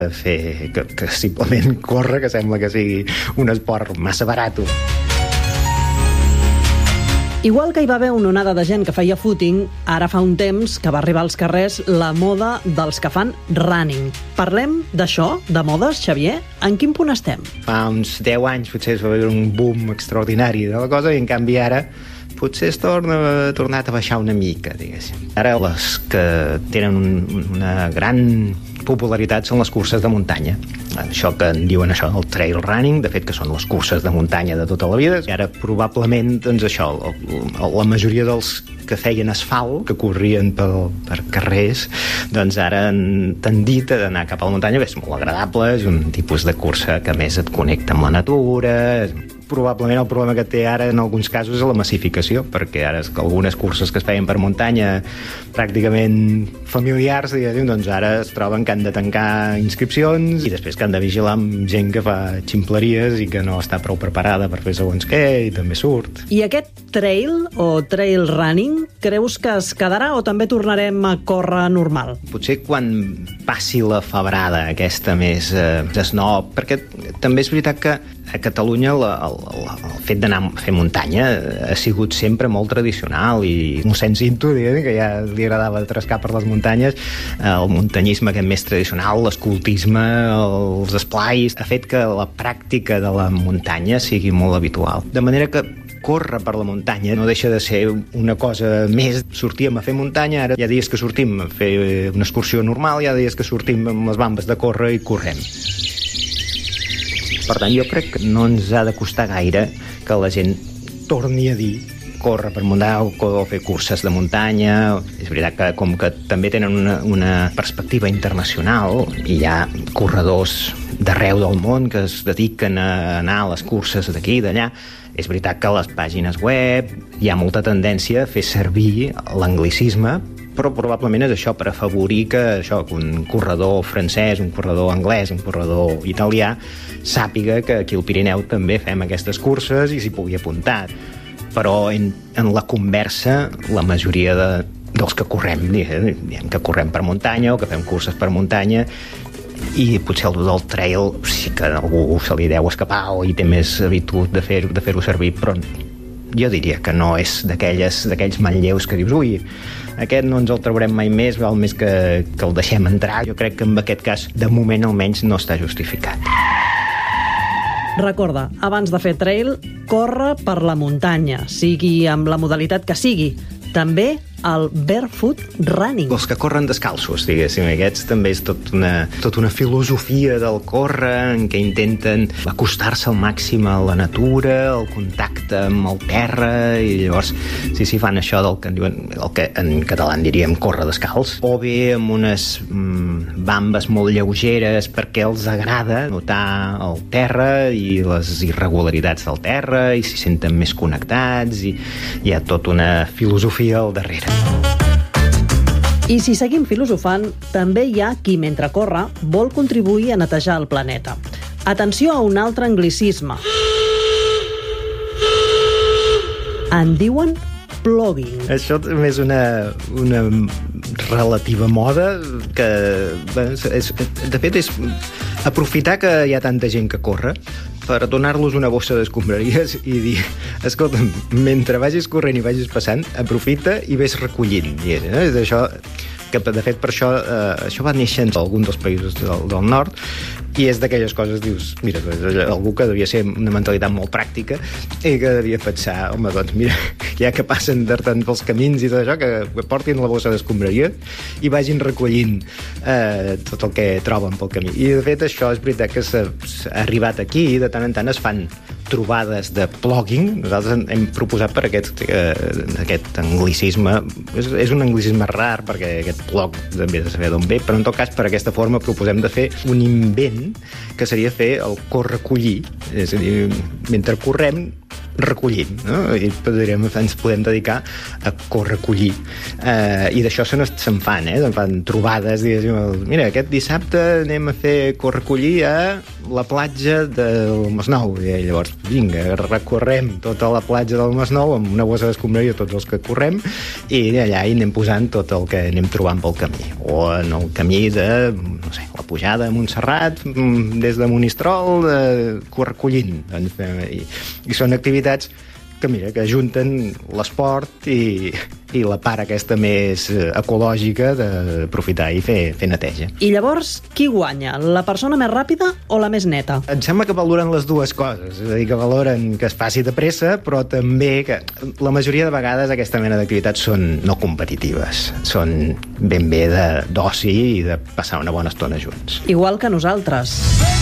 fer que simplement córrer, que sembla que sigui un esport massa barat. Igual que hi va haver una onada de gent que feia footing, ara fa un temps que va arribar als carrers la moda dels que fan running. Parlem d'això, de modes, Xavier? En quin punt estem? Fa uns 10 anys potser es va veure un boom extraordinari de la cosa i en canvi ara potser ha tornat a baixar una mica, diguéssim. Ara les que tenen una gran popularitat són les curses de muntanya. Això que en diuen això, el trail running, de fet que són les curses de muntanya de tota la vida. I ara probablement, doncs això, la majoria dels que feien asfalt, que corrien per carrers, doncs ara han tendit a anar cap a la muntanya, que és molt agradable, és un tipus de cursa que més et connecta amb la natura. Probablement el problema que té ara en alguns casos és la massificació, perquè ara algunes curses que es feien per muntanya pràcticament familiars, diguéssim, doncs ara es troben que han de tancar inscripcions i després que han de vigilar amb gent que fa ximpleries i que no està prou preparada per fer segons què i també surt. I aquest trail o trail running creus que es quedarà o també tornarem a córrer normal? Potser quan passi la febrada aquesta més snob, perquè també és veritat que a Catalunya el fet d'anar a fer muntanya ha sigut sempre molt tradicional i mossèn Cinto, que ja li agradava trescar per les muntanyes, el muntanyisme aquest més tradicional, l'escoltisme, els esplais, ha fet que la pràctica de la muntanya sigui molt habitual. De manera que córrer per la muntanya no deixa de ser una cosa més. Sortíem a fer muntanya, ara hi ha dies que sortim a fer una excursió normal, hi ha dies que sortim amb les bambes de córrer i correm. Per tant, jo crec que no ens ha de costar gaire que la gent torni a dir córrer per muntanya o fer curses de muntanya. És veritat que com que també tenen una perspectiva internacional i hi ha corredors d'arreu del món que es dediquen a anar a les curses d'aquí i d'allà, és veritat que a les pàgines web hi ha molta tendència a fer servir l'anglicisme, però probablement és això, per afavorir que un corredor francès, un corredor anglès, un corredor italià sàpiga que aquí al Pirineu també fem aquestes curses i s'hi pugui apuntar. Però en la conversa, la majoria dels que correm, diem que correm per muntanya o que fem curses per muntanya, i potser el del trail sí que a algú se li deu escapar o hi té més habitud de fer-ho servir, però jo diria que no és d'aquells manlleus que dius, ui, aquest no ens el traurem mai més, val més que el deixem entrar. Jo crec que en aquest cas, de moment almenys, no està justificat. Recorda, abans de fer trail, corre per la muntanya, sigui amb la modalitat que sigui. També el barefoot running. Els que corren descalços, diguéssim, aquests també és tot una filosofia del córrer en què intenten acostar-se al màxim a la natura, el contacte amb el terra, i llavors sí, fan això del que en diuen, el que en català en diríem córrer descalç, o bé amb unes bambes molt lleugeres perquè els agrada notar el terra i les irregularitats del terra i s'hi senten més connectats i hi ha tota una filosofia al darrere. I si seguim filosofant, també hi ha qui, mentre corre, vol contribuir a netejar el planeta. Atenció a un altre anglicisme. En diuen plogging. Això també és una relativa moda que, de fet, és aprofitar que hi ha tanta gent que corre per donar-los una bossa d'escombraries i dir, escolta, mentre vagis corrent i vagis passant, aprofita i ves recollint. És això que, de fet, per això va néixer en algun dels països del nord i és d'aquelles coses, dius, mira, algú que devia ser una mentalitat molt pràctica i que devia pensar, home, doncs mira, ja que passen tant pels camins i tot això, que portin la bossa d'escombraria i vagin recollint tot el que troben pel camí. I, de fet, això és veritat que s'ha arribat aquí i de tant en tant es fan trobades de plogging. Nosaltres hem proposat per aquest anglicisme. És un anglicisme rar perquè aquest plog també has de saber d'on ve, però en tot cas per aquesta forma proposem de fer un invent que seria fer el correcollir. És a dir, mentre correm recollint, no? I ens podem dedicar a correcollir. I d'això se'n fan, se'n fan trobades, diguéssim, mira, aquest dissabte anem a fer correcollir a la platja del Masnou, i llavors, vinga, recorrem tota la platja del Masnou amb una bossa d'escombraria tots els que correm, i allà hi anem posant tot el que anem trobant pel camí, o en el camí de, no sé, la pujada a Montserrat, des de Monistrol, correcollint. I són activitats que, mira, que ajunten l'esport i la part aquesta més ecològica d'aprofitar i fer neteja. I llavors, qui guanya? La persona més ràpida o la més neta? Em sembla que valoren les dues coses. És a dir, que valoren que es faci de pressa, però també que la majoria de vegades aquesta mena d'activitats són no competitives. Són ben bé d'oci i de passar una bona estona junts. Igual que nosaltres.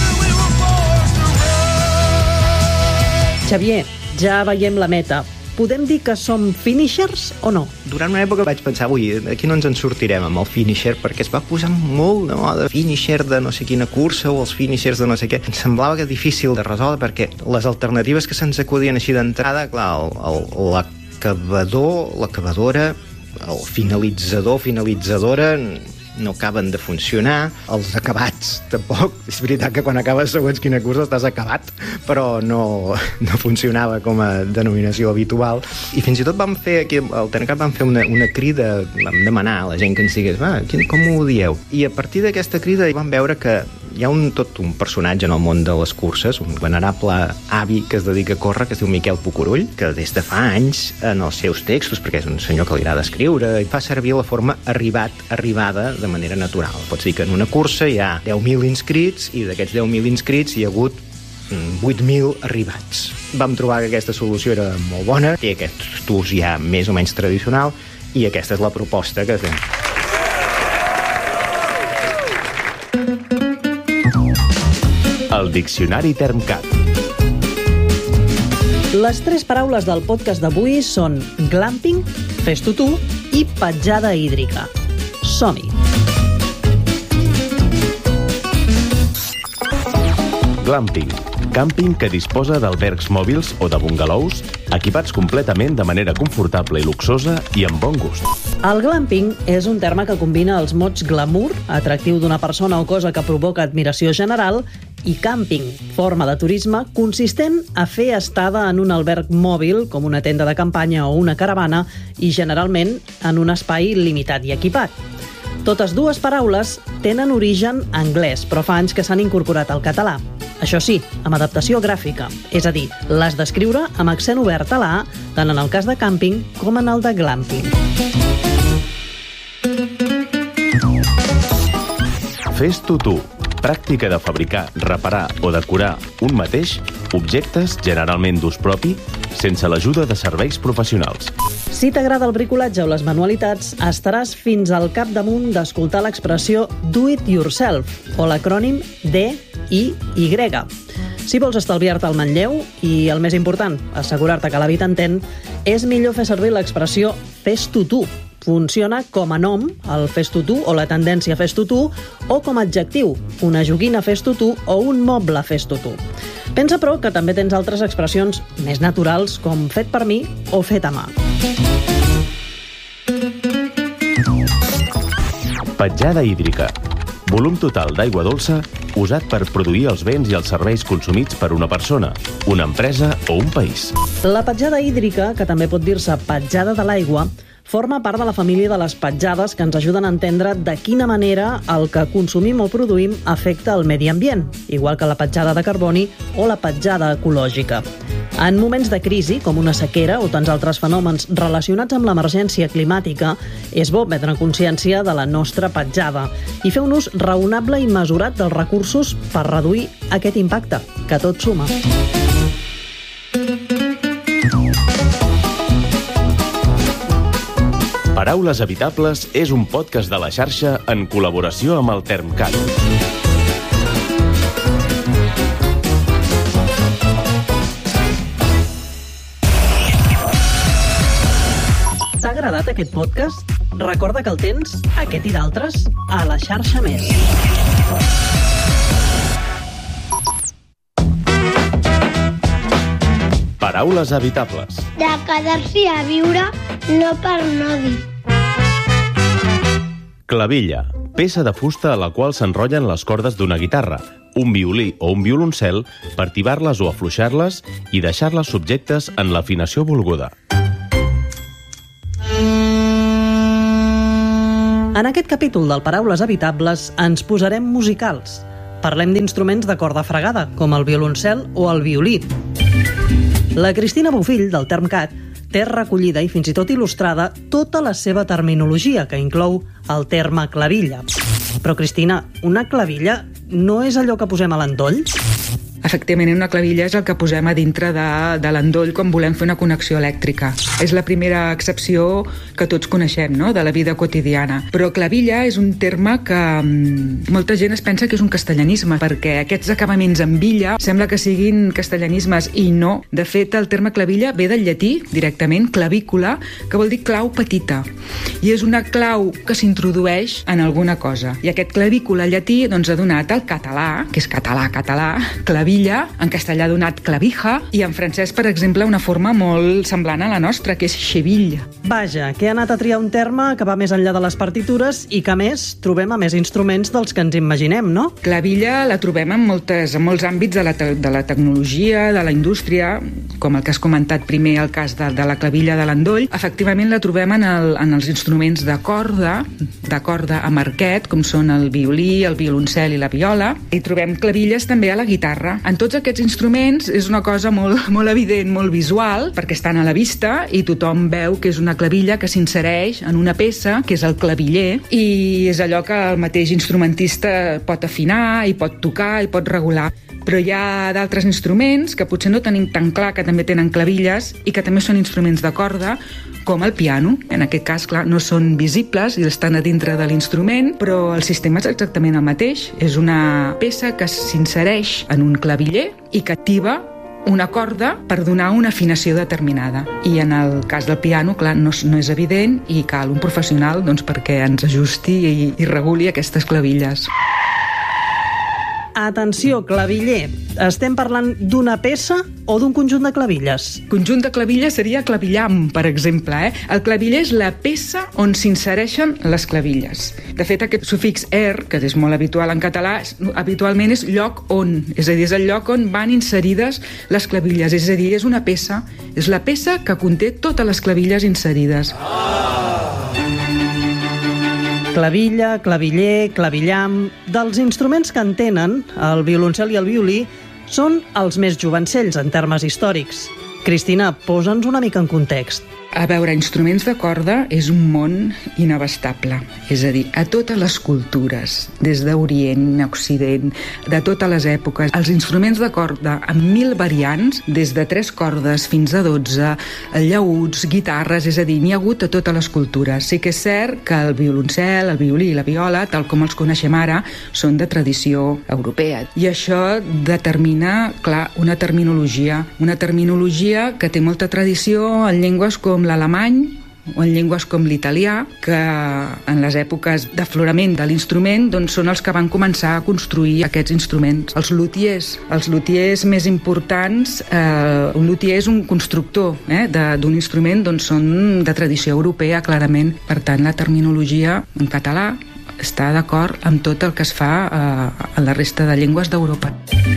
Xavier, ja veiem la meta. Podem dir que som finishers o no? Durant una època vaig pensar, aquí no ens en sortirem amb el finisher, perquè es va posar molt de moda finisher de no sé quina cursa o els finishers de no sé què. Em semblava que difícil de resoldre, perquè les alternatives que se'ns acudien així d'entrada, clar, l'acabador, l'acabadora, el finalitzador, finalitzadora, no acaben de funcionar, els acabats tampoc. És veritat que quan acabes segons quina cursa estàs acabat, però no funcionava com a denominació habitual. I fins i tot vam fer, aquí al Termcat vam fer una crida, vam demanar a la gent que ens digués, com ho dieu? I a partir d'aquesta crida vam veure que hi ha tot un personatge en el món de les curses, un venerable avi que es dedica a córrer, que es diu Miquel Pucurull, que des de fa anys en els seus textos, perquè és un senyor que li agrada escriure, i fa servir la forma arribada de manera natural. Pots dir que en una cursa hi ha 10.000 inscrits i d'aquests 10.000 inscrits hi ha hagut 8.000 arribats. Vam trobar que aquesta solució era molt bona, té aquest ús ja més o menys tradicional, i aquesta és la proposta que fem. El Diccionari Termcat. Les 3 paraules del podcast d'avui són glamping, fes-t'ho tu i petjada hídrica. Som-hi! Glamping. Càmping que disposa d'albergs mòbils o de bungalous equipats completament de manera confortable i luxosa i amb bon gust. El glamping és un terme que combina els mots glamour, atractiu d'una persona o cosa que provoca admiració general, i càmping, forma de turisme consistent a fer estada en un alberg mòbil, com una tenda de campanya o una caravana, i generalment en un espai limitat i equipat. Totes dues paraules tenen origen anglès, però fa anys que s'han incorporat al català. Això sí, amb adaptació gràfica, és a dir, l'has d'escriure amb accent obert a la A, tant en el cas de càmping com en el de glamping. Fes-t'ho tu. Pràctica de fabricar, reparar o decorar un mateix objectes, generalment d'ús propi, sense l'ajuda de serveis professionals. Si t'agrada el bricolatge o les manualitats, estaràs fins al capdamunt d'escoltar l'expressió do it yourself, o l'acrònim DIY. Si vols estalviar-te el manlleu i, el més important, assegurar-te que l'avi t'entén, és millor fer servir l'expressió fes-t'ho tu. Funciona com a nom, el fes-t'ho tu o la tendència fes-t'ho tu, o com a adjectiu, una joguina fes-t'ho tu o un moble fes-t'ho tu. Pensa, però, que també tens altres expressions més naturals, com fet per mi o fet a mà. Petjada hídrica. Volum total d'aigua dolça usat per produir els béns i els serveis consumits per una persona, una empresa o un país. La petjada hídrica, que també pot dir-se petjada de l'aigua, forma part de la família de les petjades que ens ajuden a entendre de quina manera el que consumim o produïm afecta el medi ambient, igual que la petjada de carboni o la petjada ecològica. En moments de crisi, com una sequera o tants altres fenòmens relacionats amb l'emergència climàtica, és bo prendre consciència de la nostra petjada i fer un ús raonable i mesurat dels recursos per reduir aquest impacte, que tot suma. Paraules Habitables és un podcast de la xarxa en col·laboració amb el Termcat. T'ha agradat aquest podcast? Recorda que el tens, aquest i d'altres, a la xarxa Més. Paraules evitables. De quedar-s'hi a viure, no per no dir. Clavilla, peça de fusta a la qual s'enrotllen les cordes d'una guitarra, un violí o un violoncel per tibar-les o afluixar-les i deixar-les subjectes en l'afinació volguda. En aquest capítol del Paraules evitables ens posarem musicals. Parlem d'instruments de corda fregada, com el violoncel o el violí. La Cristina Bofill, del Termcat, té recollida i fins i tot il·lustrada tota la seva terminologia, que inclou el terme clavilla. Però, Cristina, una clavilla no és allò que posem a l'endoll? Efectivament, una clavilla és el que posem a dintre de l'endoll quan volem fer una connexió elèctrica. És la primera excepció que tots coneixem, no?, de la vida quotidiana. Però clavilla és un terme que molta gent es pensa que és un castellanisme, perquè aquests acabaments en villa sembla que siguin castellanismes, i no. De fet, el terme clavilla ve del llatí, directament, clavícula, que vol dir clau petita. I és una clau que s'introdueix en alguna cosa. I aquest clavícula llatí doncs, ha donat el català, que és català, clavilla, en castellà ha donat clavija, i en francès, per exemple, una forma molt semblant a la nostra, que és cheville. Vaja, que ha anat a triar un terme que va més enllà de les partitures i que, a més, trobem a més instruments dels que ens imaginem, no? Clavilla la trobem en molts àmbits de la tecnologia, de la indústria, com el que has comentat primer, el cas de la clavilla de l'endoll. Efectivament, la trobem en els instruments de corda amb arquet, com són el violí, el violoncel i la viola. I trobem clavilles també a la guitarra. En tots aquests instruments és una cosa molt evident, molt visual, perquè estan a la vista i tothom veu que és una clavilla que s'insereix en una peça, que és el claviller, i és allò que el mateix instrumentista pot afinar i pot tocar i pot regular. Però hi ha d'altres instruments que potser no tenim tan clar que també tenen clavilles i que també són instruments de corda, com el piano. En aquest cas, clar, no són visibles i estan a dintre de l'instrument, però el sistema és exactament el mateix. És una peça que s'insereix en un claviller i que activa una corda per donar una afinació determinada. I en el cas del piano, clar, no és evident i cal un professional perquè ens ajusti i reguli aquestes clavilles. Atenció, claviller. Estem parlant d'una peça o d'un conjunt de clavilles? Conjunt de clavilles seria clavillam, per exemple. El claviller és la peça on s'insereixen les clavilles. De fet, aquest sufix er, que és molt habitual en català, habitualment és lloc on. És a dir, és el lloc on van inserides les clavilles. És a dir, és una peça. És la peça que conté totes les clavilles inserides. Clavilla, claviller, clavillam... Dels instruments que en tenen, el violoncel i el violí són els més jovencells en termes històrics. Cristina, posa'ns una mica en context. A veure, instruments de corda és un món inabastable. És a dir, a totes les cultures, des d'Orient a Occident, de totes les èpoques, els instruments de corda amb 1000 variants, des de 3 cordes fins a 12, llaüts, guitarres, és a dir, n'hi ha hagut a totes les cultures. Sí que és cert que el violoncel, el violí i la viola, tal com els coneixem ara, són de tradició europea. I això determina, clar, una terminologia que té molta tradició en llengües com l'alemany o en llengües com l'italià, que en les èpoques d'aflorament de l'instrument doncs, són els que van començar a construir aquests instruments. Els lutiers més importants, un lutier és un constructor d'un instrument, doncs són de tradició europea, clarament. Per tant, la terminologia en català està d'acord amb tot el que es fa a la resta de llengües d'Europa.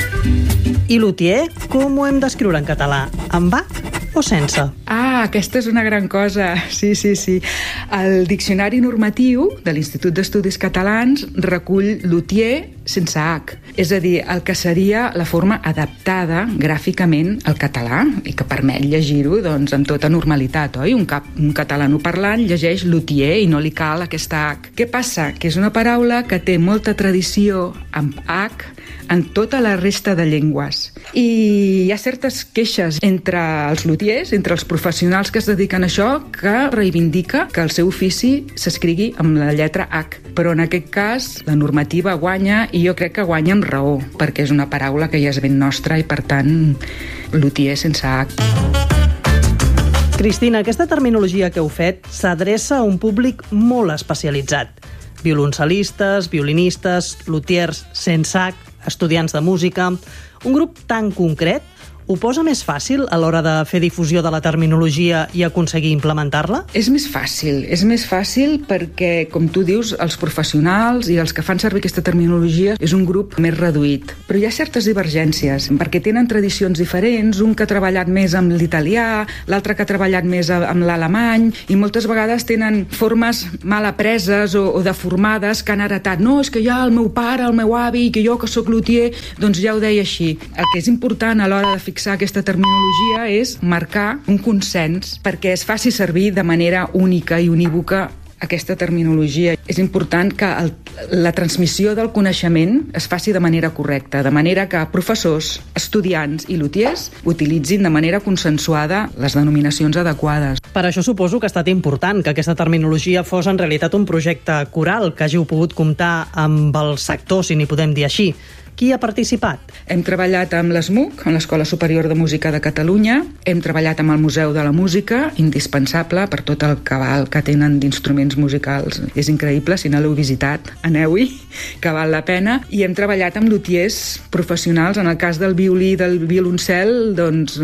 I lutier, com ho hem d'escriure en català? Amb H o sense? Aquesta és una gran cosa. Sí. El Diccionari Normatiu de l'Institut d'Estudis Catalans recull lutier sense H. És a dir, el que seria la forma adaptada gràficament al català i que permet llegir-ho doncs, amb tota normalitat, oi? Un catalanoparlant llegeix lutier i no li cal aquesta H. Què passa? Que és una paraula que té molta tradició amb H en tota la resta de llengües. I hi ha certes queixes entre els lutiers, entre els professionals que es dediquen a això, que reivindica que el seu ofici s'escrigui amb la lletra H. Però en aquest cas la normativa guanya, i jo crec que guanya amb raó, perquè és una paraula que ja és ben nostra i per tant lutier sense H. Cristina, aquesta terminologia que heu fet s'adreça a un públic molt especialitzat. Violoncelistes, violinistes, lutiers sense H, estudiants de música... Un grup tan concret ho posa més fàcil a l'hora de fer difusió de la terminologia i aconseguir implementar-la? És més fàcil perquè, com tu dius, els professionals i els que fan servir aquesta terminologia és un grup més reduït. Però hi ha certes divergències, perquè tenen tradicions diferents, un que ha treballat més amb l'italià, l'altre que ha treballat més amb l'alemany, i moltes vegades tenen formes mal apreses o deformades que han heretat. No, és que ja el meu pare, el meu avi, que jo que sóc luthier, doncs ja ho deia així. El que és important a l'hora de fixar aquesta terminologia és marcar un consens perquè es faci servir de manera única i unívoca aquesta terminologia. És important que la transmissió del coneixement es faci de manera correcta, de manera que professors, estudiants i luthiers utilitzin de manera consensuada les denominacions adequades. Per això suposo que ha estat important que aquesta terminologia fos en realitat un projecte coral, que hàgiu pogut comptar amb el sector, si n'hi podem dir així. Qui ha participat? Hem treballat amb l'ESMUC, amb l'Escola Superior de Música de Catalunya, hem treballat amb el Museu de la Música, indispensable per tot el cabal que tenen d'instruments musicals. És increïble, si no l'heu visitat, aneu-hi, que val la pena. I hem treballat amb luthiers professionals, en el cas del violí i del violoncel, doncs,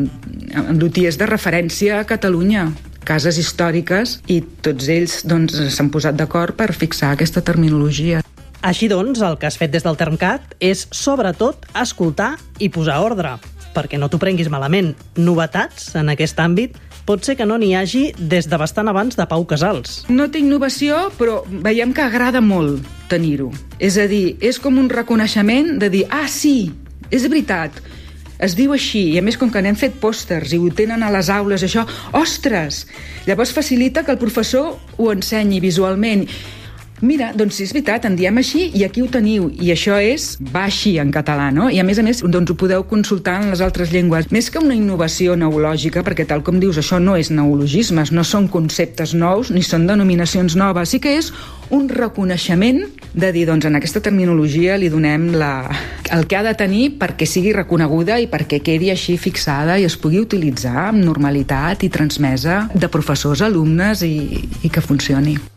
amb luthiers de referència a Catalunya, cases històriques, i tots ells doncs, s'han posat d'acord per fixar aquesta terminologia. Així doncs, el que has fet des del Termcat és, sobretot, escoltar i posar ordre. Perquè no t'ho prenguis malament. Novetats en aquest àmbit pot ser que no n'hi hagi des de bastant abans de Pau Casals. No té innovació, però veiem que agrada molt tenir-ho. És a dir, és com un reconeixement de dir, sí, és veritat, es diu així, i a més com que n'hem fet pòsters i ho tenen a les aules, això, ostres! Llavors facilita que el professor ho ensenyi visualment. Mira, doncs és veritat, en diem així i aquí ho teniu, i això va així en català, no? I a més, doncs ho podeu consultar en les altres llengües. Més que una innovació neològica, perquè tal com dius, això no és neologismes, no són conceptes nous ni són denominacions noves, sí que és un reconeixement de dir, doncs en aquesta terminologia li donem el que ha de tenir perquè sigui reconeguda i perquè quedi així fixada i es pugui utilitzar amb normalitat i transmesa de professors, alumnes i que funcioni.